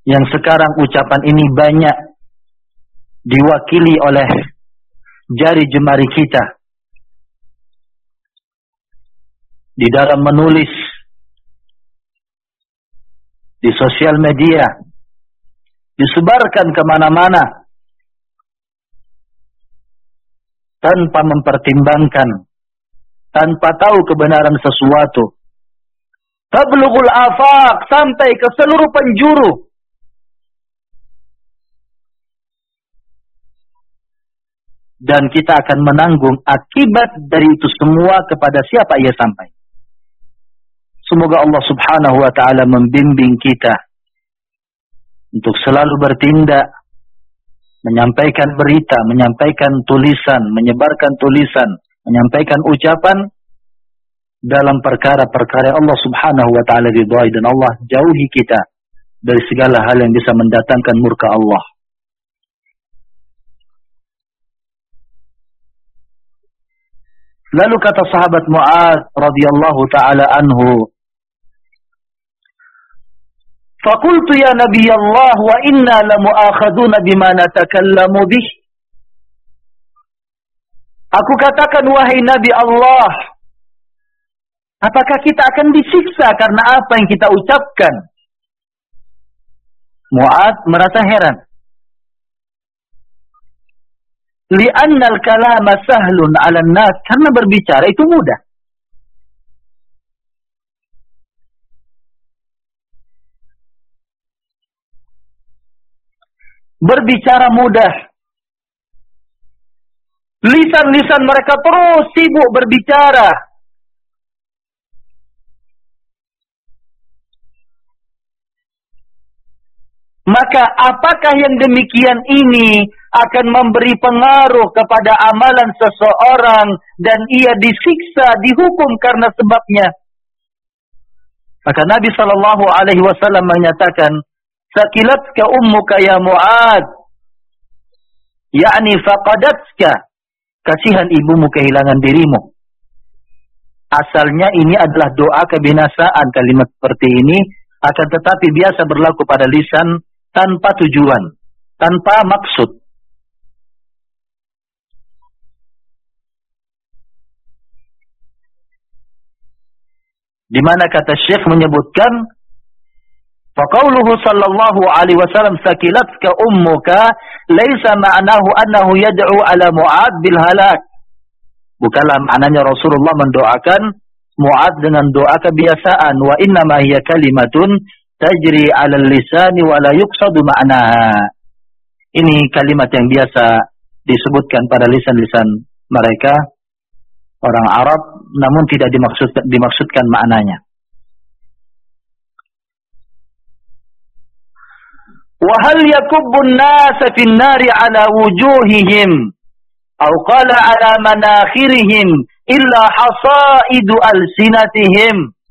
yang sekarang ucapan ini banyak diwakili oleh jari jemari kita di dalam menulis di sosial media, disebarkan kemana-mana tanpa mempertimbangkan, tanpa tahu kebenaran sesuatu. Tablughul afaq, sampai ke seluruh penjuru. Dan kita akan menanggung akibat dari itu semua kepada siapa ia sampai. Semoga Allah subhanahu wa ta'ala membimbing kita untuk selalu bertindak, menyampaikan berita, menyampaikan tulisan, menyebarkan tulisan, menyampaikan ucapan dalam perkara-perkara yang Allah subhanahu wa ta'ala ridhai, dan Allah jauhi kita dari segala hal yang bisa mendatangkan murka Allah. Lalu kata sahabat Mu'adz radhiyallahu ta'ala anhu, "Faqultu ya Nabi Allah, wa inna lamu'akhaduna bima natakallamu bih." Aku katakan, wahai Nabi Allah, apakah kita akan disiksa karena apa yang kita ucapkan? Mu'adz merasa heran. Li'anna al-kalama sahlun 'ala an-nas, karena berbicara itu mudah. Berbicara mudah. Lisan-lisan mereka terus sibuk berbicara. Maka apakah yang demikian ini akan memberi pengaruh kepada amalan seseorang dan ia disiksa, dihukum karena sebabnya? Maka Nabi sallallahu alaihi wasallam menyatakan, "Sakilatka ummuka ya Mu'adz." Yakni faqadatka. Kasihan ibumu kehilangan dirimu. Asalnya ini adalah doa kebinasaan. Kalimat seperti ini akan tetapi biasa berlaku pada lisan tanpa tujuan, tanpa maksud. Di mana kata Syekh menyebutkan, faqauluhu sallallahu alaihi wasallam sakilatka ummuka laisa ma'nahu annahu yad'u ala Mu'adz bil halak. Bukanlah maknanya Rasulullah mendoakan Mu'adz dengan doa kebiasaan. Wa inna ma hiya kalimatun tajri 'ala al-lisani wa la yuqsadu ma'naha. Ini kalimat yang biasa disebutkan pada lisan-lisan mereka orang Arab, namun tidak dimaksudkan maknanya. Wa hal yakubbu an-nas fi an-nari 'ala wujuhihim aw qala 'ala manakhirihim illa hasaidu alsinatihim.